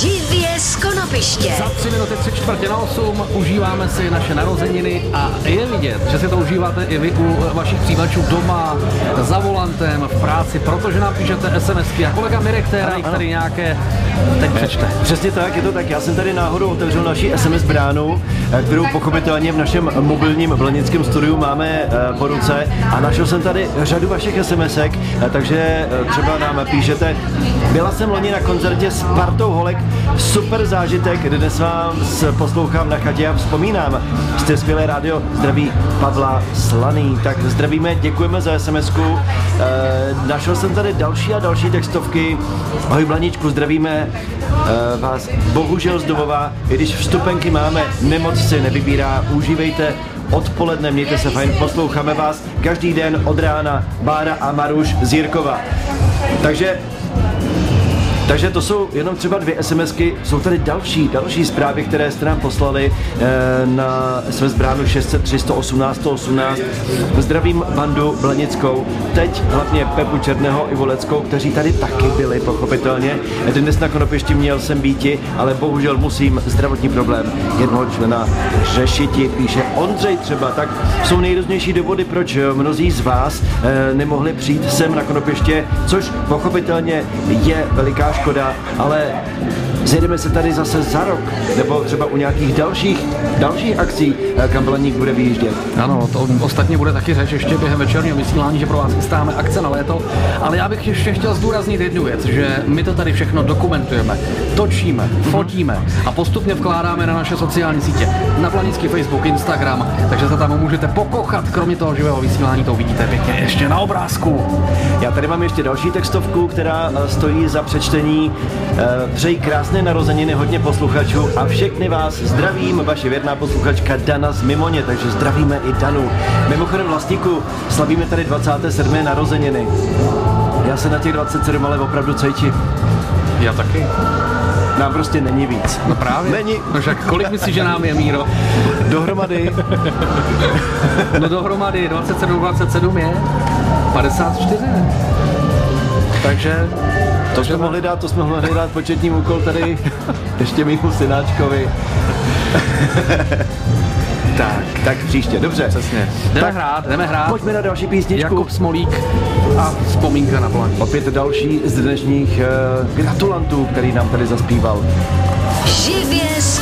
Živě z Konopiště. Za 3 minuty 7:45 užíváme si naše narozeniny a je vidět, že si to užíváte i vy u vašich přijímačů doma, za volantem, v práci, protože nám píšete SMSky a kolega Mirek Téra jich tady nějaké teď přečte. Přesně tak, je to tak. Já jsem tady náhodou otevřel naši SMS bránu, kterou pochopitelně v našem mobilním blanickém studiu máme po ruce a našel jsem tady řadu vašich SMSek, takže třeba nám píšete: byla jsem loni na koncertě s partou holek, super zážitek, dnes vám poslouchám na chatě a vzpomínám. Jste skvělé rádio, zdraví Pavla Slaný. Tak zdravíme, děkujeme za SMSku. Našel jsem tady další a další textovky. Ahoj Blaničku, zdravíme vás bohužel z domova, i když vstupenky máme, nemoc si nevybírá, užívejte odpoledne, mějte se fajn, posloucháme vás každý den od rána, Bára a Maruš z Jirkova. Takže to jsou jenom třeba 2 SMSky, jsou tady další zprávy, které jste nám poslali na SMS bránu 600 318 118. Zdravím bandu Blanickou, teď hlavně Pepu Černého i Voleckou, kteří tady taky byli, pochopitelně. Dnes na Konopišti měl jsem býti, ale bohužel musím zdravotní problém jednoho člena řešiti, píše Ondřej třeba. Tak jsou nejrůznější důvody, proč mnozí z vás nemohli přijít sem na Konopiště, což pochopitelně je veliká škoda, ale zjedeme se tady zase za rok, nebo třeba u nějakých dalších akcí, kam Blaník bude vyjíždět. Ano, to ostatně bude taky řeč ještě během večerního vysílání, že pro vás chystáme akce na léto, ale já bych ještě chtěl zdůraznit jednu věc, že my to tady všechno dokumentujeme, točíme, fotíme a postupně vkládáme na naše sociální sítě, na Blanický Facebook, Instagram, takže se tam můžete pokochat, kromě toho živého vysílání to vidíte pěkně ještě na obrázku. Já tady mám ještě další textovku, která stojí za přečtení. Přeji krásné narozeniny, hodně posluchačů a všechny vás zdravím, vaše věrná posluchačka Dana z Mimoně, takže zdravíme i Danu. Mimochodem Vlastíku, slavíme tady 27. narozeniny. Já se na těch 27 ale opravdu cítím. Já taky. Nám prostě není víc. No právě. Není. No však kolik myslíš, že nám je, Míro? Dohromady. No dohromady 27 je 54. Takže To jsme mohli dát početní úkol tady ještě mýmu synáčkovi. Tak příště, dobře. Přesně. Jdeme hrát. Pojďme na další písničku. Jakub Smolík a vzpomínka na Blaník. Opět další z dnešních gratulantů, který nám tady zaspíval. Živě z